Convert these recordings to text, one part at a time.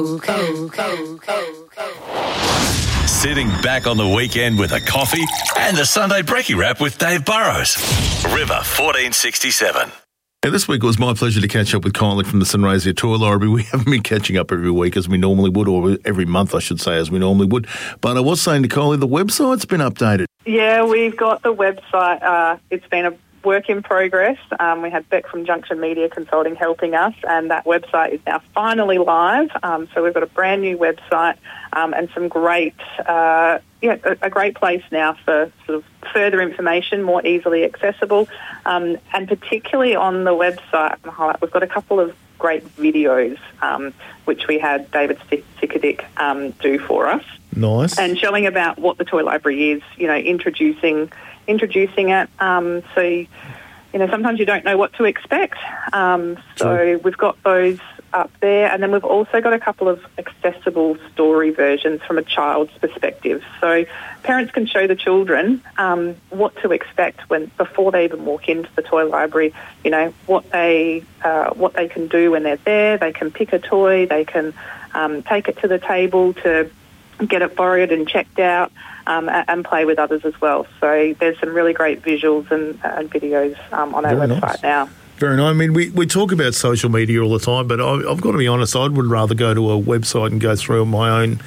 Sitting back on the weekend with a coffee and the Sunday Brekkie Wrap with Dave Burrows. River 1467. This week it was my pleasure to catch up with Kylie from the Sunraysia Toy Library. We haven't been catching up every week as we normally would, or every month I should say as we normally would. But I was saying to Kylie, the website's been updated. Yeah, we've got the website. It's been a work in progress. We had Beck from Junction Media Consulting helping us, and that website is now finally live. So we've got a brand new website and some great, a great place now for sort of further information, more easily accessible. And particularly on the website, we've got a couple of great videos, which we had David Sikadic do for us. Nice. And showing about what the Toy Library is, introducing it. So, sometimes you don't know what to expect. So we've got those up there. And then we've also got a couple of accessible story versions from a child's perspective. So parents can show the children what to expect before they even walk into the Toy Library, what they can do when they're there. They can pick a toy. They can take it to the table to get it borrowed and checked out, and play with others as well. So there's some really great visuals and videos on our website now. Very nice. I mean, we talk about social media all the time, but I've got to be honest, I would rather go to a website and go through my own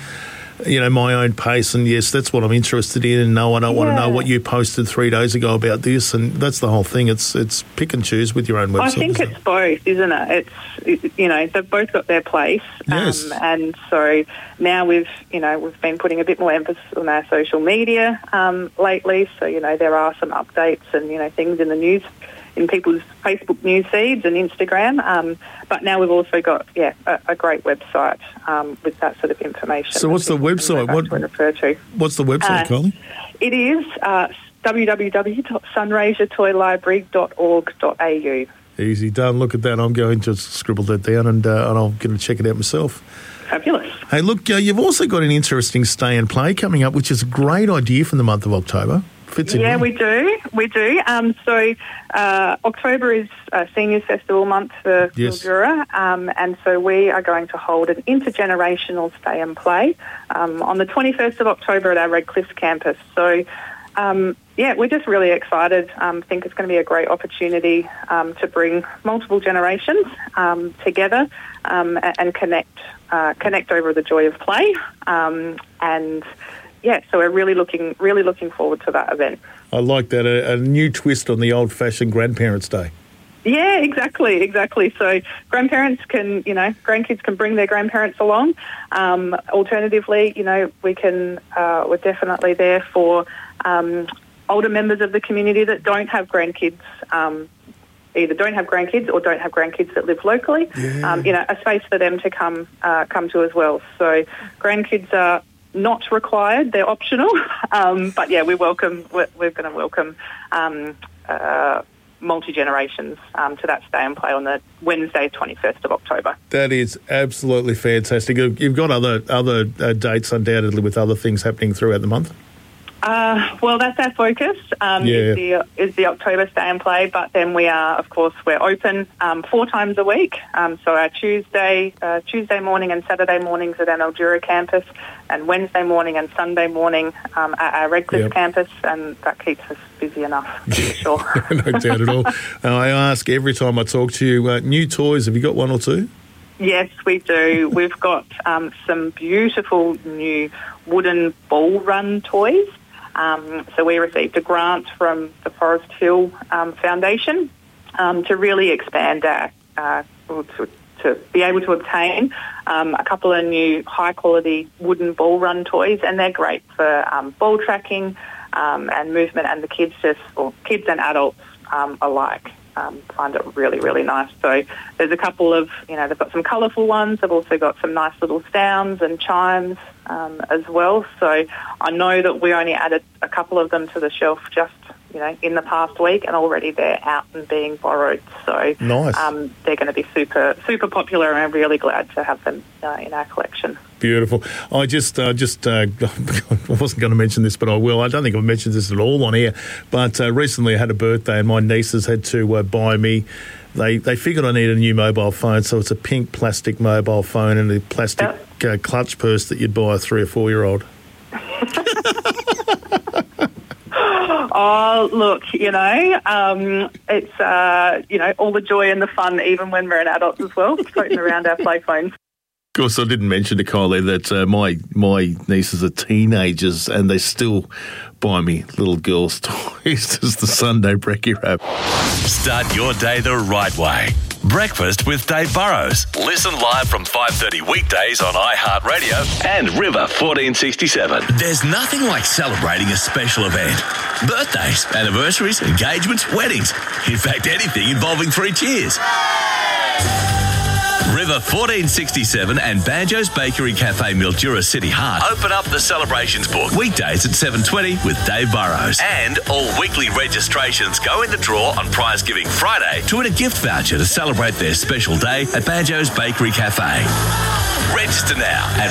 pace. And yes, that's what I'm interested in. And no, I don't want to know what you posted 3 days ago about this. And that's the whole thing. It's pick and choose with your own website. I think it's both, isn't it? They've both got their place. Yes. And so now we've been putting a bit more emphasis on our social media lately. So, there are some updates and, things in the news, in people's Facebook news feeds and Instagram. But now we've also got, a great website with that sort of information. So what's the website? What's the website, Colin? It is www.sunraysiatoylibrary.org.au. Easy done. Look at that. I'm going to scribble that down and I'm going to check it out myself. Fabulous. Hey, look, you've also got an interesting stay and play coming up, which is a great idea for the month of October. Yeah, we do. So October is Seniors Festival month for Mildura, and so we are going to hold an intergenerational stay and play on the 21st of October at our Redcliffe campus. So, we're just really excited. Think it's going to be a great opportunity to bring multiple generations together and connect over the joy of play so we're really looking forward to that event. I like that, a new twist on the old-fashioned Grandparents' Day. Yeah, exactly. So grandparents grandkids can bring their grandparents along. Alternatively, we're definitely there for older members of the community that don't have grandkids, either don't have grandkids or don't have grandkids that live locally. Yeah. A space for them to come to as well. So grandkids are not required; they're optional. But we're going to welcome multi-generations to that stay and play on the Wednesday, 21st of October. That is absolutely fantastic. You've got other dates undoubtedly with other things happening throughout the month. Well, that's our focus, is the October stay and play, but then we're open 4 times a week. So our Tuesday morning and Saturday mornings at our Mildura campus, and Wednesday morning and Sunday morning at our Redcliffe campus, and that keeps us busy enough, for sure. No doubt at all. I ask every time I talk to you, new toys, have you got one or two? Yes, we do. We've got some beautiful new wooden ball run toys. So we received a grant from the Forest Hill Foundation to really expand our, to be able to obtain a couple of new high-quality wooden ball run toys, and they're great for ball tracking and movement, and the kids and adults alike find it really, really nice. So there's a couple of, they've got some colourful ones. They've also got some nice little sounds and chimes as well. So I know that we only added a couple of them to the shelf just, in the past week, and already they're out and being borrowed. So nice. They're going to be super, super popular, and I'm really glad to have them in our collection. Beautiful. I I wasn't going to mention this, but I will. I don't think I've mentioned this at all on air, but recently I had a birthday and my nieces had to buy me. They figured I needed a new mobile phone, so it's a pink plastic mobile phone and a plastic clutch purse that you'd buy a 3 or 4 year old? Oh, look, it's, all the joy and the fun, even when we're an adults as well, floating around our play phones. Of course, I didn't mention to Kylie that my nieces are teenagers and they still buy me little girls' toys as the Sunday Brekkie Wrap. Start your day the right way. Breakfast with Dave Burrows. Listen live from 5:30 weekdays on iHeartRadio and River 1467. There's nothing like celebrating a special event. Birthdays, anniversaries, engagements, weddings. In fact, anything involving 3 cheers. River 1467 and Banjo's Bakery Cafe Mildura City Heart open up the celebrations book weekdays at 7:20 with Dave Burrows. And all weekly registrations go in the draw on Prize Giving Friday to win a gift voucher to celebrate their special day at Banjo's Bakery Cafe. Register now at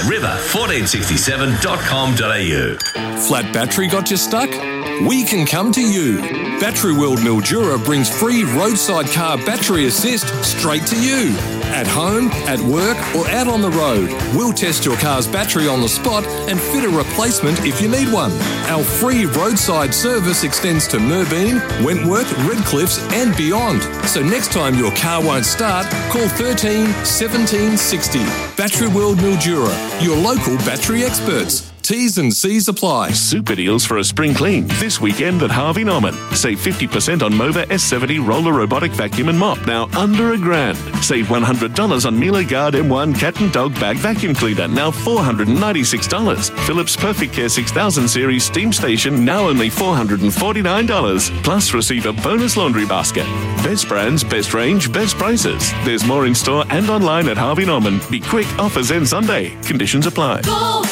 river1467.com.au. Flat battery got you stuck? We can come to you. Battery World Mildura brings free roadside car battery assist straight to you. At home, at work, or out on the road, we'll test your car's battery on the spot and fit a replacement if you need one. Our free roadside service extends to Merbeen, Wentworth, Redcliffs and beyond. So next time your car won't start, call 13 17 60. Battery World Mildura, your local battery experts. T's and C's apply. Super deals for a spring clean this weekend at Harvey Norman. Save 50% on Mova S70 roller robotic vacuum and mop, now under $1,000. Save $100 on Miele Guard M1 cat and dog bag vacuum cleaner, now $496. Philips Perfect Care 6000 series steam station, now only $449. Plus receive a bonus laundry basket. Best brands, best range, best prices. There's more in store and online at Harvey Norman. Be quick, offers end Sunday. Conditions apply. Go!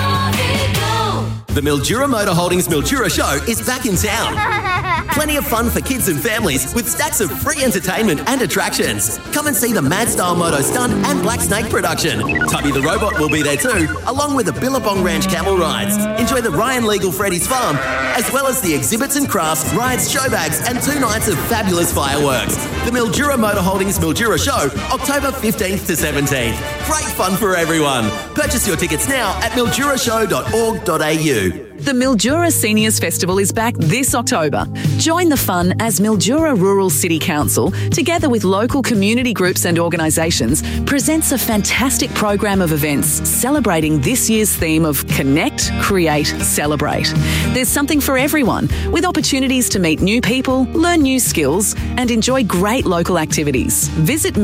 The Mildura Motor Holdings Mildura Show is back in town. Plenty of fun for kids and families with stacks of free entertainment and attractions. Come and see the Mad Style Moto Stunt and Black Snake production. Tubby the Robot will be there too, along with the Billabong Ranch camel rides. Enjoy the Ryan Legal Freddy's Farm, as well as the exhibits and crafts, rides, show bags, and 2 nights of fabulous fireworks. The Mildura Motor Holdings Mildura Show, October 15th to 17th. Great fun for everyone. Purchase your tickets now at mildurashow.org.au. The Mildura Seniors Festival is back this October. Join the fun as Mildura Rural City Council, together with local community groups and organisations, presents a fantastic program of events celebrating this year's theme of Connect, Create, Celebrate. There's something for everyone, with opportunities to meet new people, learn new skills and enjoy great local activities. Visit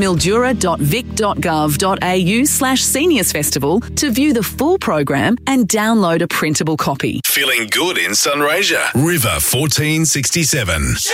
mildura.vic.gov.au/Seniors Festival to view the full program and download a printable copy. Feeling good in Sunraysia. River 1467.